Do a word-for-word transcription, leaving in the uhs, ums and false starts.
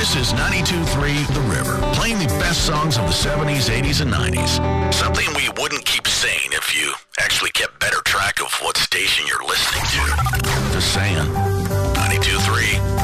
This is ninety-two point three The River, playing the best songs of the seventies, eighties, and nineties. Something we wouldn't keep saying if you actually kept better track of what station you're listening to. Just saying. ninety-two point three